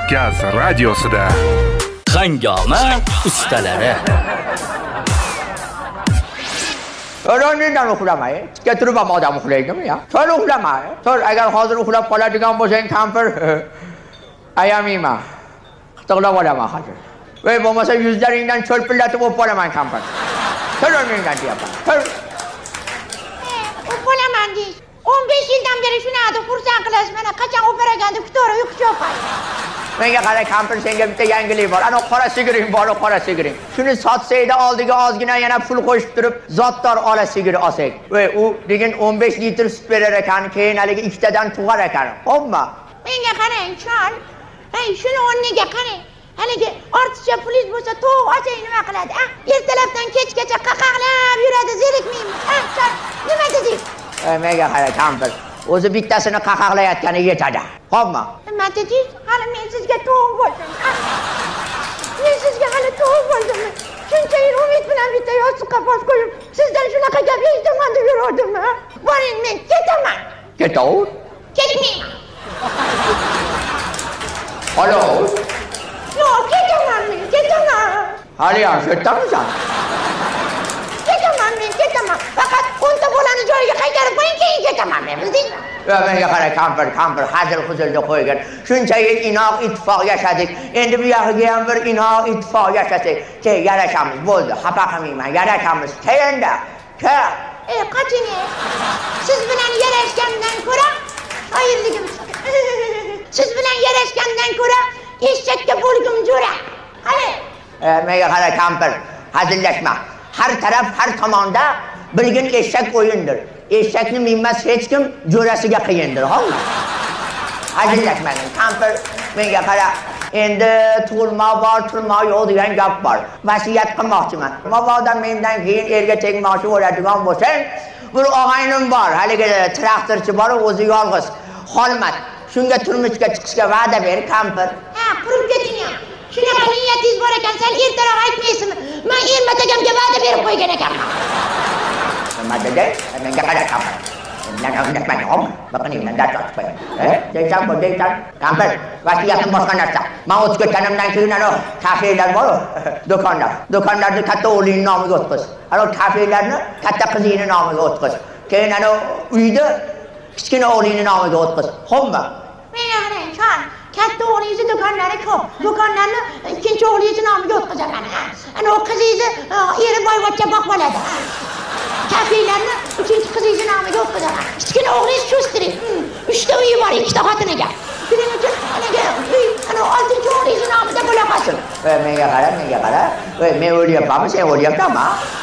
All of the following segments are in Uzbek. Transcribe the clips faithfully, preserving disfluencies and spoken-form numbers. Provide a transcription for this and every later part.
Kavkaz radiosida Hangoma ustalari. O'rnidan uxlamay, tikka turib ham odam uxlaydimi ya? To'g'ri uxlamay. To'g'ri, agar hozir uxlab qoladigan bo'lsang, kampir ayamayman. Qitiqlab olaman hozir. Voy, bo'lmasa yuzlaringdan cho'lpillatib o'pib olaman kampir. To'g'ri o'rningdan deyapman. To'g'ri. O'pib olaman deysiz. o'n besh yildan beri shunaqada xursand qilasiz. Mana qachon o'paraganda kutora uyqucha o'pay. Menga qara kampir, senga bitta yangilik bor. Ana qora sigiring bor, qora sigiring. Shuni sotsayda oldiga ozgina yana pul qo'shib turib, zotdor ola sigiri olsak. Voy, u degan o'n besh litr sut berar ekan, keyin haligi ikkitadan tug'ar ekan. Xo'pmi? Menga qarang, chol. Hey, shuni o'rniga qarang. Haligi ortiqcha pulingiz bo'lsa, to'g'ri oching nima qiladi? Ha? Ertalabdan kechgacha qaqaqlab yuradi, zerikmaymi? Ha, chol. Nima dedingiz? Ey, menga qara kampir. O'zi bittasini qaqaqlayotgani yetadi. Xo'pmi? Nima dedingiz? Hali men sizga to'g'ri bo'ldim. Men sizga hali to'g'ri bo'ldim. Shuncha yil umid bilan bitta yostiqqa bosh qo'yib, sizdan shunaqa gap eshitaman deb yurardim. Boring, men ketaman. Ketaver. Ketmayman. Alo. Yo'q, ketaman men, ketaman. Hali ham ketamisan? Ketaman men, ketaman. Faqat o'nta bolani joyiga qaytarib qo'ying, keyin ketaman men, bildingmi? Ya menga qara kampir, kampir hazil huzulda qo'ygan. Shuncha yil inoq ittifoq yashadik. Endi bu yoqiga ham bir inoq ittifoq yashasak, keyin yarashamiz. Bo'ldi, xafa qilmayman. Yarashamiz. Keyinda. Ke. Ey, qaching. Siz bilan yarashgandan ko'ra xayrligimiz. Siz bilan yarashgandan ko'ra eshakka bo'lgim jo'ra. Qani? E, menga qara kampir, hazillashma. Har taraf, har tomonda bilgin eshak o'yindir. Eshakni minmas hech kim, jo'rasiga qiyindir, xo'pmi? Hazillashmang, kampir, menga qara. Endi tug'ilma bor, turma yo'q degan gap bor. Vasiyat qilmoqchiman. Mabodo mendan keyin erga tegmoqchi bo'ladigan bo'lsang, bir og'aynim bor, haligi traktorchi bor, o'zi yolg'iz. Xolmat. Shunga turmushga chiqishga va'da ber, kampir. Ha, qurib keting ham. Shunaqa niyatingiz bor ekan, sen ertaroq aytmaysizmi? Men ermatagamga va'da berib qo'ygan ekanman. Nima dedi? Menga qara kampir. Menga unutmang, xo'p? Bakın mendan dard tortib qo'ying. Eh? Deysan, bu deysan. Kampir, vasiyatim boshqa narsa. Men o'tib ketganimdan keyin ana kafelar bor, do'konlar. Do'konlarni katta o'g'lining nomiga o'tqiz. Ana kafelarni katta qizining nomiga o'tqiz. Keyin ana uyda kichkina o'g'lining nomiga o'tqiz. Xo'pmi? Menga qarang, chol. Katta o'g'lingizni do'konlari ko'p. Do'konlarni ikkinchi o'g'lingiz nomiga o'tqizaman. Ana o qizingizni eri boyvachcha boqib oladi. Kafelarni uchinchi qizingiz nomiga o'tqizaman. Kichkina o'g'lingiz cho'stiring. uchta uyi bor, ikkita xotiniga. Shuning uchun anaga uy, ana oltinchi o'g'lingiz nomida bo'la qolsin. Voy, menga qara, menga qara. Voy, men o'lyapmanmi, sen o'lyapsanmi?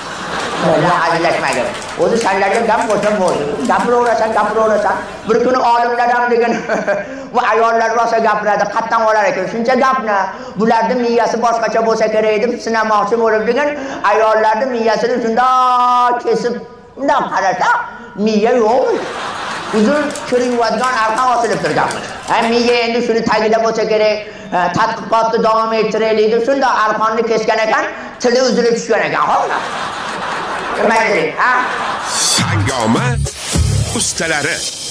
Ular hazillashmaydi. O'zi senlarga gap bo'lsa bo'ldi. Gapiraverasan, gapiraverasan. Bir kuni olimlar ham degan, bu ayollar rosa gapiradi, qattan olar ekan. Shuncha gapni, bularning miyasi boshqacha bo'lsa kerak deb sinamoqchi bo'lib degan, ayollarning miyasini shunday kesib, bunday qarasa, miya yo'q. Uzun kir yuvadigan arqon osilib turgan. Ha, miya endi shuni tagida bo'lsa kerak, tadqiqotni davom ettiraylik deb shunday arqonni kesgan ekan, tili uzilib tushgan ekan, xo'pmi? Hangoma ustalari.